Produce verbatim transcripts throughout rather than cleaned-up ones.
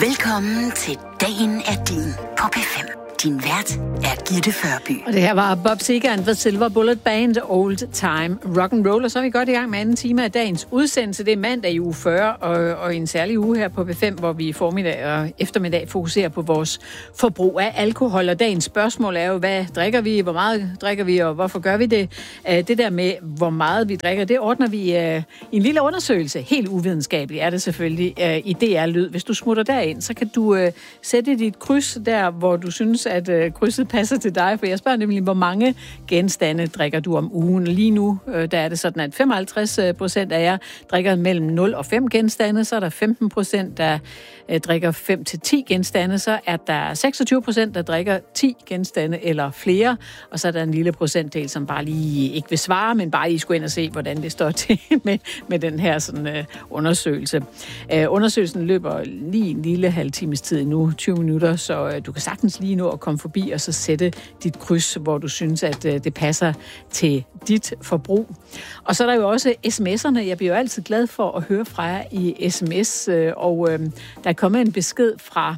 Velkommen til Dagen er din på P fem. Din vært er Gitte Førby. Og det her var Bob Seger and the Silver Bullet Band, Old Time Rock and Roll. Og så er vi godt i gang med anden time af dagens udsendelse. Det er mandag i uge fyrre, og, og en særlig uge her på P fem, hvor vi i formiddag og eftermiddag fokuserer på vores forbrug af alkohol. Og dagens spørgsmål er jo, hvad drikker vi, hvor meget drikker vi, og hvorfor gør vi det? Det der med, hvor meget vi drikker, det ordner vi i en lille undersøgelse. Helt uvidenskabeligt er det selvfølgelig i D R-lyd. Hvis du smutter derind, så kan du sætte dit kryds der, hvor du synes, at øh, krydset passer til dig, for jeg spørger nemlig, hvor mange genstande drikker du om ugen? Lige nu, øh, der er det sådan, at femoghalvtreds procent af jer drikker mellem nul og fem genstande, så er der femten procent, der øh, drikker fem til ti genstande, så er der seksogtyve procent, der drikker ti genstande eller flere, og så er der en lille procentdel, som bare lige ikke vil svare, men bare lige skulle ind og se, hvordan det står til med, med den her sådan, øh, undersøgelse. Øh, undersøgelsen løber lige en lille halv times tid nu, tyve minutter, så øh, du kan sagtens lige nu at komme forbi og så sætte dit kryds, hvor du synes, at øh, det passer til dit forbrug. Og så er der jo også sms'erne. Jeg bliver jo altid glad for at høre fra jer i sms, øh, og øh, der er kommet en besked fra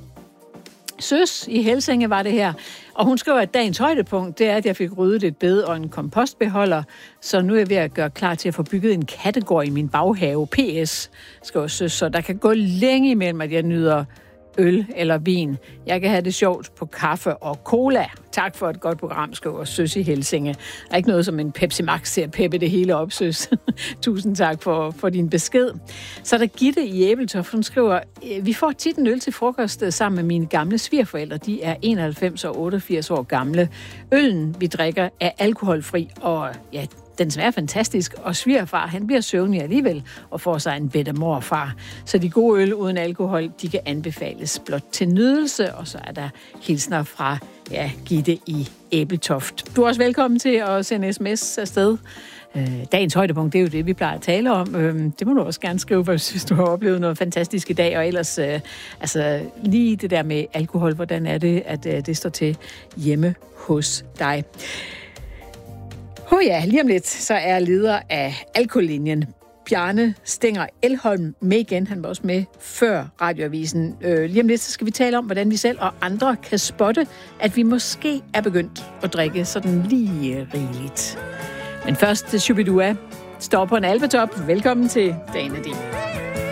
Søs i Helsinge, var det her. Og hun skriver, at dagens højdepunkt, det er, at jeg fik ryddet et bed og en kompostbeholder, så nu er jeg ved at gøre klar til at få bygget en kattegård i min baghave. P S, skriver Søs, så der kan gå længe imellem, at jeg nyder øl eller vin. Jeg kan have det sjovt på kaffe og cola. Tak for et godt program, skriver Søs i Helsinge. Der er ikke noget som en Pepsi Max til at peppe det hele op, Søs. Tusind tak for, for din besked. Så er der Gitte i Æbeltoft, hun skriver, vi får tit en øl til frokost sammen med mine gamle svigerforældre. De er enoghalvfems og otteogfirs år gamle. Øllen, vi drikker, er alkoholfri, og ja, den smager fantastisk, og svigerfar, han bliver søvnig alligevel og får sig en bedre morfar. Så de gode øl uden alkohol, de kan anbefales blot til nydelse, og så er der hilsner fra ja, Gitte i Æbeltoft. Du er også velkommen til at sende sms afsted. Dagens højdepunkt, det er jo det, vi plejer at tale om. Det må du også gerne skrive, hvis du har oplevet noget fantastisk i dag, og ellers altså, lige det der med alkohol, hvordan er det, at det står til hjemme hos dig? Oh ja, lige om lidt, så er leder af Alkolinjen, Bjarne Stenger Elholm, med igen. Han var også med før Radioavisen. Øh, lige om lidt, så skal vi tale om, hvordan vi selv og andre kan spotte, at vi måske er begyndt at drikke sådan lige rigeligt. Men først, Shubidua står på en alpetop. Velkommen til Dagen er din.